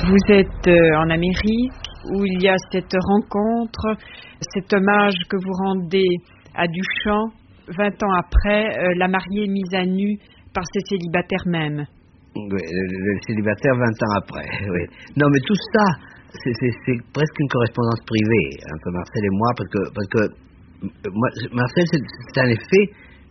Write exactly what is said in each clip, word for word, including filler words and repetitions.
Vous êtes euh, en Amérique où il y a cette rencontre, cet hommage que vous rendez à Duchamp. vingt ans après, euh, la mariée mise à nu par ses célibataires même. Oui, le, le célibataire vingt ans après, oui. Non, mais tout ça, c'est, c'est, c'est presque une correspondance privée entre Marcel et moi, parce que, parce que moi, Marcel, c'est, c'est en effet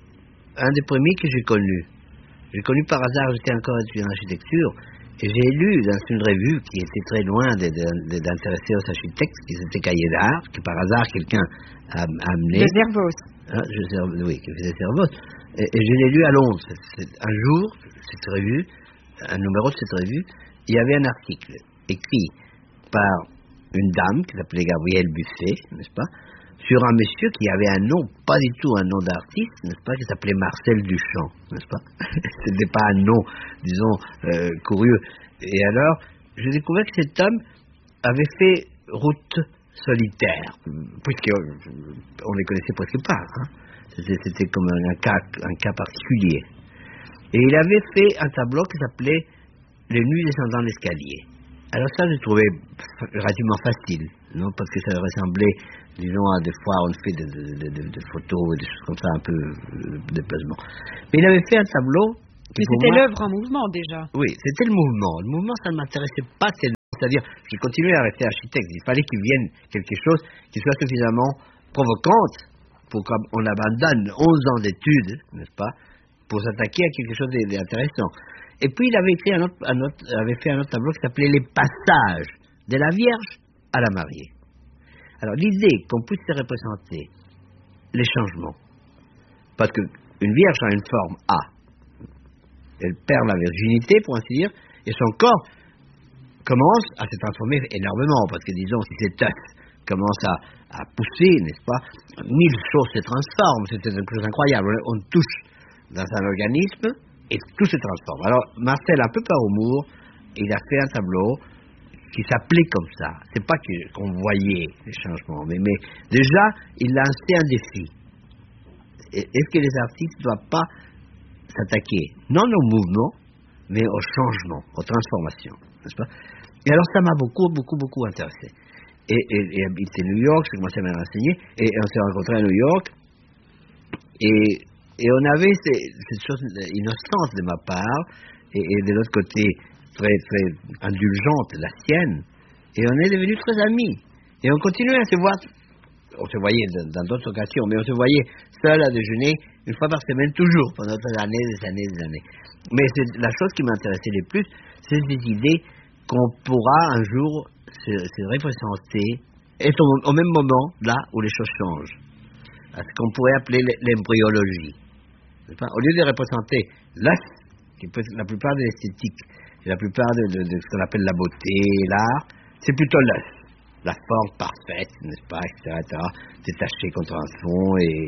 un des premiers que j'ai connu. J'ai connu par hasard, j'étais encore étudiant en architecture, et j'ai lu dans une revue qui était très loin de, de, de, d'intéresser aux architectes, qui c'était Cahiers d'art, que par hasard quelqu'un a, a amené. De Servos. Hein, je, oui, qui faisait Servos. Et, et je l'ai lu à Londres. C'est, c'est, un jour, cette revue, un numéro de cette revue, il y avait un article écrit par une dame qui s'appelait Gabrielle Buffet, n'est-ce pas, sur un monsieur qui avait un nom, pas du tout un nom d'artiste, n'est-ce pas, qui s'appelait Marcel Duchamp, n'est-ce pas. C'était pas un nom, disons, euh, curieux. Et alors, j'ai découvert que cet homme avait fait route solitaire, puisqu'on ne les connaissait presque pas, hein. C'était, c'était comme un cas, un cas particulier. Et il avait fait un tableau qui s'appelait Les nuits descendant l'escalier. Alors ça, j'ai trouvé relativement facile, non, parce que ça ressemblait, disons, à des fois on fait des de, de, de photos et des choses comme ça, un peu de déplacement. Mais il avait fait un tableau. Mais c'était moi, l'œuvre en mouvement déjà. Oui, c'était le mouvement. Le mouvement, ça ne m'intéressait pas tellement. C'est-à-dire, j'ai continué à rester architecte. Il fallait qu'il vienne quelque chose qui soit suffisamment provocante pour qu'on abandonne onze ans d'études, n'est-ce pas, pour s'attaquer à quelque chose d'intéressant. Et puis, il avait, écrit un autre, un autre, avait fait un autre tableau qui s'appelait Les passages de la Vierge à la mariée. Alors, l'idée qu'on puisse se représenter les changements, parce qu'une Vierge a une forme A, elle perd la virginité, pour ainsi dire, et son corps commence à se transformer énormément, parce que, disons, si cet œuf commence à, à pousser, n'est-ce pas, mille choses se transforment, c'est une chose incroyable, on touche dans un organisme, et tout se transforme. Alors, Marcel, un peu par humour, il a fait un tableau qui s'appelait comme ça. C'est pas que, qu'on voyait les changements, mais, mais déjà, il lançait un défi. Est-ce que les artistes ne doivent pas s'attaquer, non au mouvement, mais au changement, aux transformations, n'est-ce pas? Et alors, ça m'a beaucoup, beaucoup, beaucoup intéressé. Et, et, et habité New York, j'ai commencé à me renseigner, et on s'est rencontrés à New York, et Et on avait ces, cette chose innocente de ma part, et, et de l'autre côté, très, très indulgente, la sienne. Et on est devenus très amis. Et on continuait à se voir, on se voyait dans, dans d'autres occasions, mais on se voyait seul à déjeuner, une fois par semaine, toujours, pendant des années, des années, des années. Mais c'est la chose qui m'intéressait le plus, c'est cette idée qu'on pourra un jour se, se représenter, être au, au même moment, là où les choses changent. À ce qu'on pourrait appeler l'embryologie. Au lieu de représenter l'œuf, qui peut être la plupart de l'esthétique, et la plupart de, de, de ce qu'on appelle la beauté, l'art, c'est plutôt l'œuf, la forme parfaite, n'est-ce pas, et cetera, et cetera, détachée contre un fond et,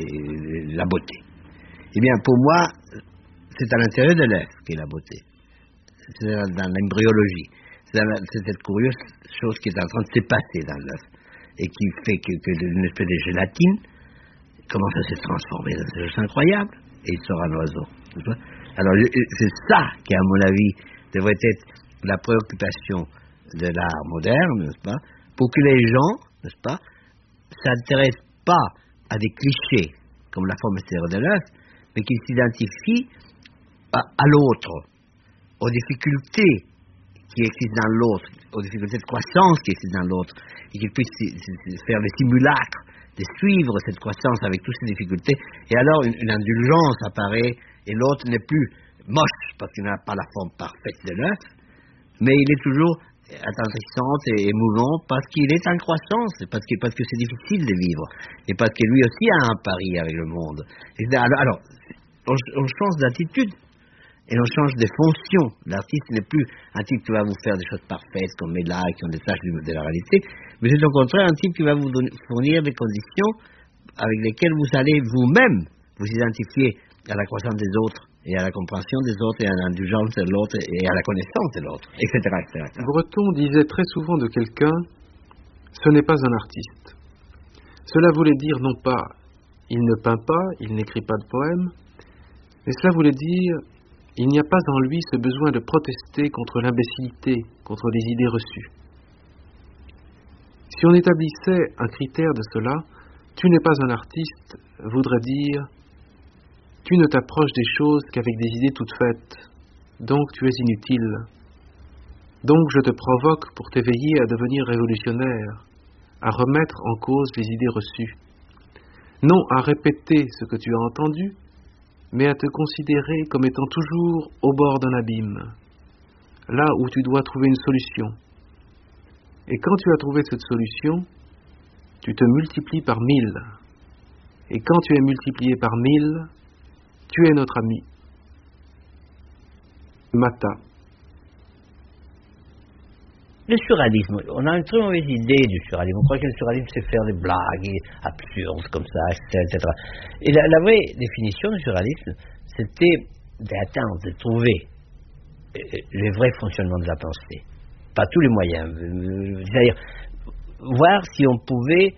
et la beauté. Eh bien, pour moi, c'est à l'intérieur de l'œuf qu'est la beauté. C'est dans l'embryologie. C'est, dans, c'est cette curieuse chose qui est en train de se passer dans l'œuf et qui fait que, que une espèce de gélatine commence à se transformer dans des choses incroyables. Et il sort un oiseau. Alors, c'est ça qui, à mon avis, devrait être la préoccupation de l'art moderne, n'est-ce pas, pour que les gens, n'est-ce pas, s'intéressent pas à des clichés, comme la forme extérieure de l'œuf, mais qu'ils s'identifient à, à l'autre, aux difficultés qui existent dans l'autre, aux difficultés de croissance qui existent dans l'autre, et qu'ils puissent faire les simulacres de suivre cette croissance avec toutes ces difficultés, et alors une, une indulgence apparaît, et l'autre n'est plus moche, parce qu'il n'a pas la forme parfaite de l'œuf, mais il est toujours attendrissant et émouvant, parce qu'il est en croissance, parce que, parce que c'est difficile de vivre, et parce que lui aussi a un pari avec le monde. Et alors, alors on, on change d'attitude, et on change de fonction. L'artiste n'est plus un type qui va vous faire des choses parfaites, comme est là, qui ont des tâches de la réalité, mais c'est au contraire un type qui va vous donner, fournir des conditions avec lesquelles vous allez vous-même vous identifier à la croissance des autres, et à la compréhension des autres, et à l'indulgence de l'autre, et à la connaissance de l'autre, et cetera, et cetera. Breton disait très souvent de quelqu'un, ce n'est pas un artiste. Cela voulait dire non pas, il ne peint pas, il n'écrit pas de poèmes, mais cela voulait dire, il n'y a pas en lui ce besoin de protester contre l'imbécilité, contre les idées reçues. Si on établissait un critère de cela, tu n'es pas un artiste, voudrait dire tu ne t'approches des choses qu'avec des idées toutes faites, donc tu es inutile. Donc je te provoque pour t'éveiller à devenir révolutionnaire, à remettre en cause les idées reçues. Non à répéter ce que tu as entendu, mais à te considérer comme étant toujours au bord d'un abîme, là où tu dois trouver une solution. Et quand tu as trouvé cette solution, tu te multiplies par mille. Et quand tu es multiplié par mille, tu es notre ami. Mata. Le surréalisme, on a une très mauvaise idée du surréalisme. On croit que le surréalisme, c'est faire des blagues absurdes comme ça, et cetera et cetera. Et la, la vraie définition du surréalisme, c'était d'atteindre, de trouver les vrais fonctionnements de la pensée. Pas tous les moyens. C'est-à-dire, voir si on pouvait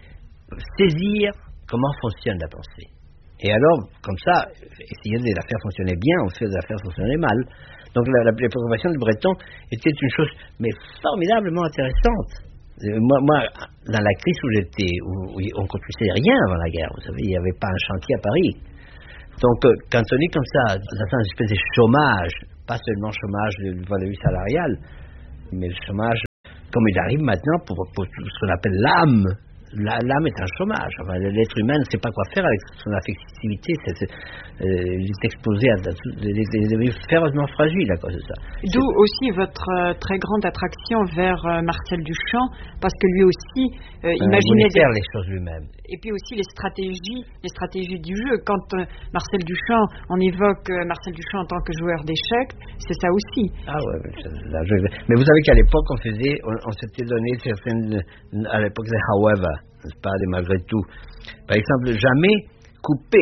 saisir comment fonctionne la pensée. Et alors, comme ça, essayer de la faire fonctionner bien, on fait de la faire fonctionner mal. Donc la, la, la préoccupation de Breton était une chose mais formidablement intéressante. Euh, moi, moi, dans la crise où j'étais, où, où on ne construisait rien avant la guerre, vous savez, il n'y avait pas un chantier à Paris. Donc euh, quand on est comme ça, dans une espèce de chômage, pas seulement chômage du point de vue salarial, mais le chômage comme il arrive maintenant pour, pour ce qu'on appelle l'âme. L'âme est un chômage. Enfin, l'être humain ne sait pas quoi faire avec son affectivité. C'est, c'est, euh, il est exposé à, à il est férocement fragile à cause de ça. D'où c'est... aussi votre euh, très grande attraction vers euh, Marcel Duchamp, parce que lui aussi euh, imaginait des... faire les choses lui-même. Et puis aussi les stratégies, les stratégies du jeu. Quand euh, Marcel Duchamp, on évoque euh, Marcel Duchamp en tant que joueur d'échecs, c'est ça aussi. Ah ouais, mais, là, je... mais vous savez qu'à l'époque on faisait, on, on s'était donné certaines, à l'époque des however. N'est-ce pas, malgré tout. Par exemple, jamais couper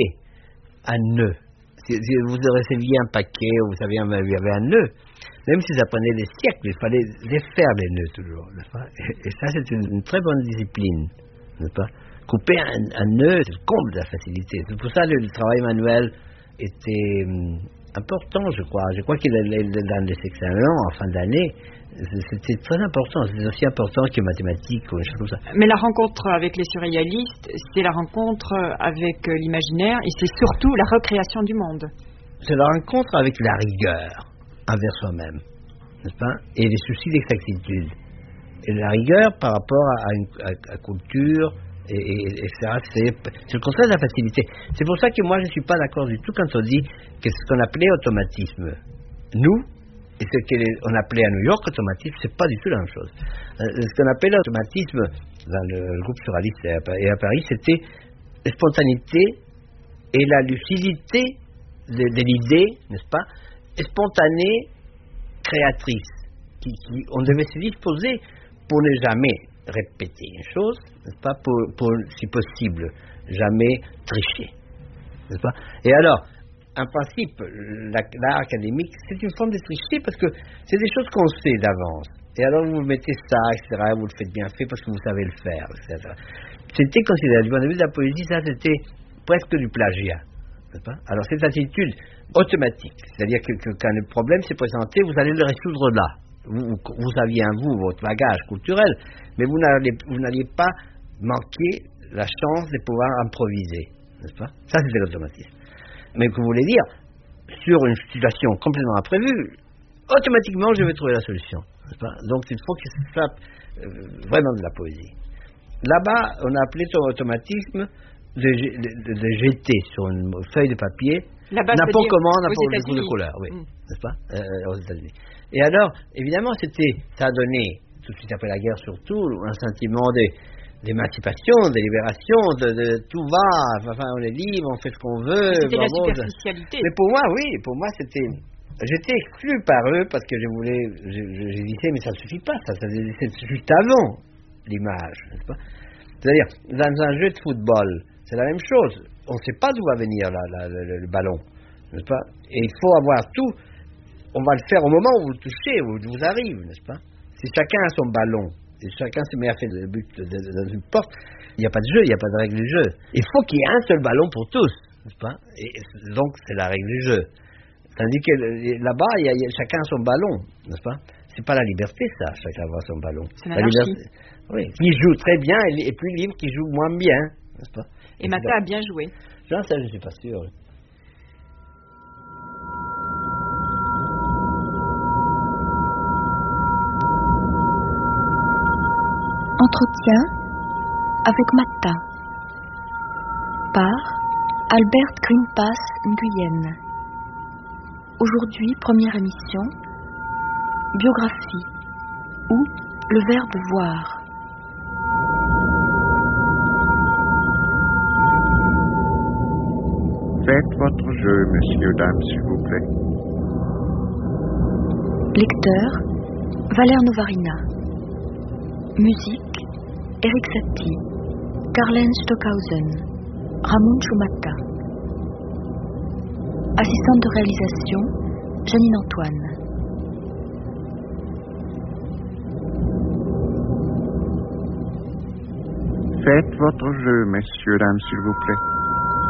un nœud. Si, si vous receviez un paquet, ou vous saviez, il y avait un nœud, même si ça prenait des siècles, il fallait défaire les nœuds toujours. N'est-ce pas? Et, et ça, c'est une, une très bonne discipline. N'est-ce pas? Couper un, un nœud, c'est le comble de la facilité. C'est pour ça que le travail manuel était hum, important, je crois. Je crois qu'il est dans les examens en fin d'année. C'était très important, c'est aussi important que mathématiques ou des choses comme ça. Mais la rencontre avec les surréalistes, c'est la rencontre avec l'imaginaire et c'est surtout la recréation du monde. C'est la rencontre avec la rigueur envers soi-même, n'est-ce pas? Et les soucis d'exactitude. Et la rigueur par rapport à une à, à culture, et, et, et cetera. C'est, c'est le contraire de la facilité. C'est pour ça que moi je ne suis pas d'accord du tout quand on dit que ce qu'on appelait automatisme, nous, et ce qu'on appelait à New York automatisme, c'est pas du tout la même chose. Euh, ce qu'on appelait l'automatisme dans le, le groupe surréaliste et à, et à Paris, c'était la spontanéité et la lucidité de, de l'idée, n'est-ce pas, spontanée, créatrice. Qui, qui, on devait se disposer pour ne jamais répéter une chose, n'est-ce pas, pour, pour si possible, jamais tricher, n'est-ce pas. Et alors, en principe, l'art académique, c'est une forme de tricherie parce que c'est des choses qu'on sait d'avance. Et alors vous mettez ça, et cetera, vous le faites bien fait parce que vous savez le faire, et cetera. C'était considéré, du point de vue de la poésie, ça c'était presque du plagiat. N'est-ce pas? Alors cette attitude automatique, c'est-à-dire que, que quand le problème s'est présenté, vous allez le résoudre là. Vous, vous aviez en vous votre bagage culturel, mais vous n'alliez, vous n'alliez pas manquer la chance de pouvoir improviser. N'est-ce pas? Ça c'était l'automatisme. Mais que vous voulez dire, sur une situation complètement imprévue, automatiquement je vais trouver la solution. N'est-ce pas? Donc il faut que ce soit euh, vraiment de la poésie. Là-bas, on a appelé son automatisme de, de, de jeter sur une feuille de papier n'importe comment, n'importe quelle couleur, oui, mm. n'est-ce pas, euh, aux États-Unis. Et alors, évidemment, c'était, ça a donné, tout de suite après la guerre surtout, un sentiment de d'émancipation, de libération, de, de tout va, enfin on est libre, on fait ce qu'on veut. C'était la superficialité. Mais pour moi, oui, pour moi c'était, j'étais exclu par eux parce que je voulais, je, je, je disais mais ça ne suffit pas, ça, ça c'est juste avant l'image, n'est-ce pas? C'est-à-dire dans un jeu de football, c'est la même chose. On ne sait pas d'où va venir la, la, le, le ballon, n'est-ce pas? Et il faut avoir tout. On va le faire au moment où vous le touchez, où il vous arrive, n'est-ce pas? Si chacun a son ballon. Et chacun se met à faire le but dans une porte, il n'y a pas de jeu, il n'y a pas de règle du jeu. Il faut qu'il y ait un seul ballon pour tous, n'est-ce pas? Et donc c'est la règle du jeu. Tandis que là-bas, il y a, il y a, chacun a son ballon, n'est-ce pas? c'est pas la liberté, ça, chacun avoir son ballon. C'est l'anarchie. La liberté, oui, qui joue très bien et, et plus libre, qui joue moins bien, n'est-ce pas? Et, et Mata a bien joué. Jean, ça, je suis pas sûr. Entretien avec Mata par Albert Greenpass Nguyen. Aujourd'hui, première émission, biographie ou le verbe voir. Faites votre jeu, messieurs, dames, s'il vous plaît. Lecteur, Valère Novarina. Musique, Eric Satie, Karl-Heinz Stockhausen, Ramon Chumata. Assistante de réalisation, Janine Antoine. Faites votre jeu, messieurs, dames, s'il vous plaît.